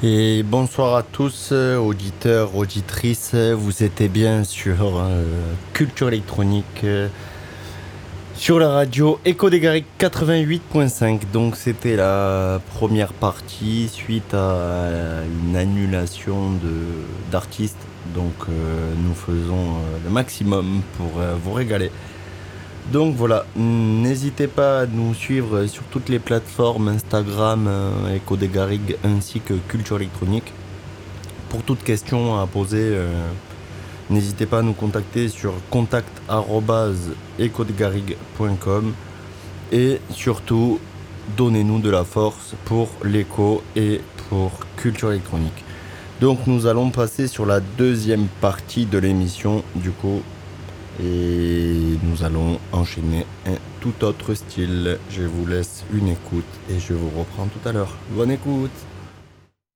Et bonsoir à tous, auditeurs, auditrices. Vous êtes bien sur Culture électronique, sur la radio Echo des Garrigues 88.5. Donc c'était la première partie suite à une annulation d'artistes. Donc nous faisons le maximum pour vous régaler. Donc voilà, n'hésitez pas à nous suivre sur toutes les plateformes Instagram, Echo des Garrigues ainsi que Culture électronique. Pour toute question à poser, n'hésitez pas à nous contacter sur contact@ecodesgarrigues.com et surtout donnez-nous de la force pour l'écho et pour Culture électronique. Donc nous allons passer sur la deuxième partie de l'émission du coup. Et nous allons enchaîner un tout autre style. Je vous laisse une écoute et je vous reprends tout à l'heure. Bonne écoute!